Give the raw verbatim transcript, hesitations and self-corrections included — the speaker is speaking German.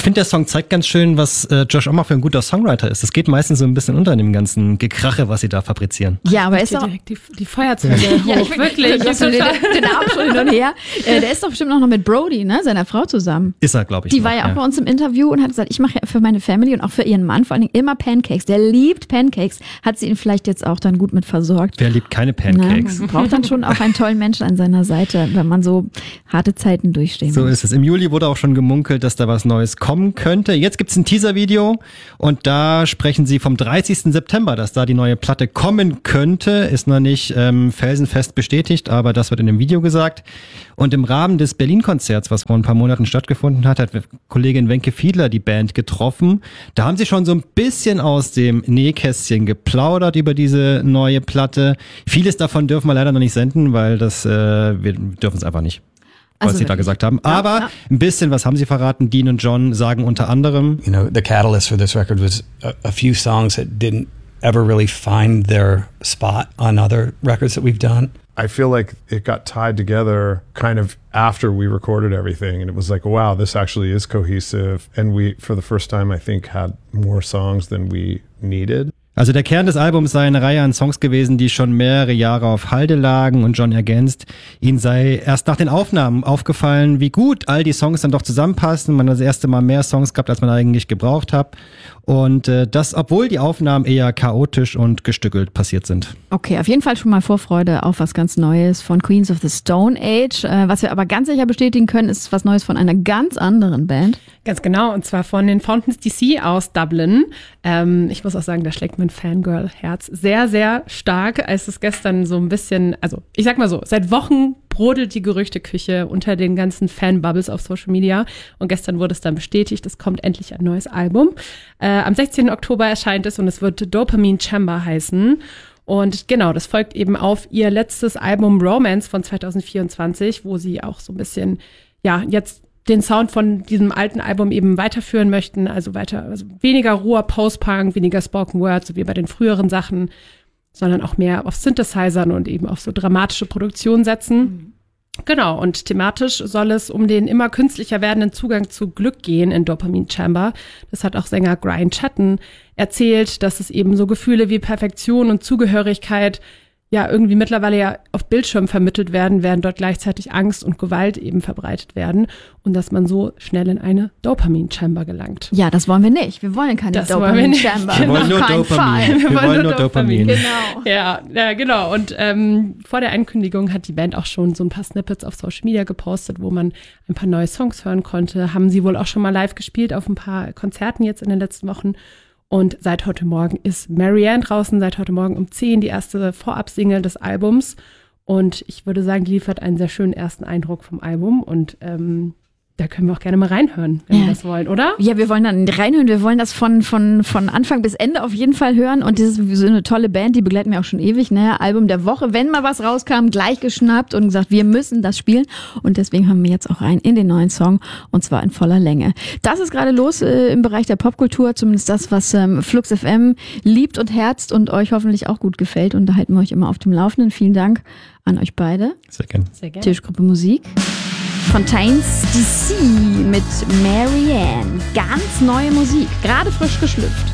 finde, der Song zeigt ganz schön, was äh, Josh Homme für ein guter Songwriter ist. Das geht meistens so ein bisschen unter in dem ganzen Gekrache, was sie da fabrizieren. Ja, aber ist doch direkt die, die Feuerzeuge ja, hoch, ich wirklich. Das den, den Arm schon hin und her. Äh, der ist doch bestimmt auch noch mit Brody, ne, seiner Frau zusammen. Ist er, glaube ich. Die noch, war ja auch ja. bei uns im Interview und hat gesagt, ich mache ja für meine Family und auch für ihren Mann vor allen Dingen immer Pancakes. Der liebt Pancakes. Hat sie ihn vielleicht jetzt auch dann gut mit versorgt? Wer liebt keine Pancakes? Na, man braucht dann schon auch einen tollen Menschen an seiner Seite, wenn man so harte Zeiten durchstehen So muss. ist es. Im Juli wurde auch schon gemunkelt, dass da was Neues kommen könnte. Jetzt gibt's ein Teaser-Video und da sprechen sie vom dreißigsten September, dass da die neue Platte kommen könnte. Ist noch nicht ähm, felsenfest bestätigt, aber das wird in dem Video gesagt. Und im Rahmen des Berlin-Konzerts, was vor ein paar Monaten stattgefunden hat, hat Kollegin Wenke Fiedler die Band getroffen. Da haben sie schon so ein bisschen aus dem Nähkästchen geplaudert über diese neue Platte. Vieles davon dürfen wir leider noch nicht senden, weil das äh, wir dürfen es einfach nicht. Was Also sie da wirklich? gesagt haben. Ja, Aber ja. ein bisschen, was haben sie verraten? Dean und John sagen unter anderem, You know, the catalyst for this record was a, a few songs that didn't ever really find their spot on other records that we've done. I feel like it got tied together kind of after we recorded everything, and it was like, wow, this actually is cohesive. And we, for the first time, I think, had more songs than we needed. also der Kern des Albums sei eine Reihe an Songs gewesen, die schon mehrere Jahre auf Halde lagen, und John ergänzt, ihnen sei erst nach den Aufnahmen aufgefallen, wie gut all die Songs dann doch zusammenpassen. Man hat das erste Mal mehr Songs gehabt, als man eigentlich gebraucht hat. Und äh, das, obwohl die Aufnahmen eher chaotisch und gestückelt passiert sind. Okay, auf jeden Fall schon mal Vorfreude auf was ganz Neues von Queens of the Stone Age. Äh, was wir aber ganz sicher bestätigen können, ist was Neues von einer ganz anderen Band. Ganz genau, und zwar von den Fountains D C aus Dublin. Ähm, ich muss auch sagen, da schlägt mein Fangirl-Herz sehr, sehr stark, als es gestern so ein bisschen, also ich sag mal so, seit Wochen brodelt die Gerüchteküche unter den ganzen Fanbubbles auf Social Media, und gestern wurde es dann bestätigt, es kommt endlich ein neues Album. Äh, am sechzehnten Oktober erscheint es und es wird Dopamine Chamber heißen. Und genau, das folgt eben auf ihr letztes Album Romance von zwanzig vierundzwanzig, wo sie auch so ein bisschen, ja, jetzt den Sound von diesem alten Album eben weiterführen möchten, also weiter, also weniger roher Post-Punk, weniger Spoken Word, so wie bei den früheren Sachen, sondern auch mehr auf Synthesizern und eben auf so dramatische Produktionen setzen. Mhm. Genau, und thematisch soll es um den immer künstlicher werdenden Zugang zu Glück gehen in Dopamine Chamber. Das hat auch Sänger Brian Chatton erzählt, dass es eben so Gefühle wie Perfektion und Zugehörigkeit ja irgendwie mittlerweile ja auf Bildschirm vermittelt werden, während dort gleichzeitig Angst und Gewalt eben verbreitet werden, und dass man so schnell in eine Dopamine-Chamber gelangt. Ja, das wollen wir nicht. Wir wollen keine Das wollen wir nicht. Dopamine-Chamber. Wir wollen nur Auf keinen Dopamin. Fall. Wir, wir wollen nur Dopamin. Genau. Ja, ja, genau. Und ähm, vor der Ankündigung hat die Band auch schon so ein paar Snippets auf Social Media gepostet, wo man ein paar neue Songs hören konnte. Haben sie wohl auch schon mal live gespielt auf ein paar Konzerten jetzt in den letzten Wochen. Und seit heute Morgen ist Marianne draußen, seit heute Morgen um zehn die erste Vorab-Single des Albums. Und ich würde sagen, die liefert einen sehr schönen ersten Eindruck vom Album. Und ähm, da können wir auch gerne mal reinhören, wenn Ja. wir das wollen, oder? Ja, wir wollen dann reinhören. Wir wollen das von, von, von Anfang bis Ende auf jeden Fall hören. Und das ist sowieso eine tolle Band, die begleiten wir auch schon ewig. Ne? Album der Woche. Wenn mal was rauskam, gleich geschnappt und gesagt, wir müssen das spielen. Und deswegen haben wir jetzt auch rein in den neuen Song, und zwar in voller Länge. Das ist gerade los äh, im Bereich der Popkultur. Zumindest das, was ähm, Flux F M liebt und herzt und euch hoffentlich auch gut gefällt. Und da halten wir euch immer auf dem Laufenden. Vielen Dank an euch beide. Sehr gerne. Sehr gerne. Tischgruppe Musik. Fountains D C mit Marianne. Ganz neue Musik, gerade frisch geschlüpft.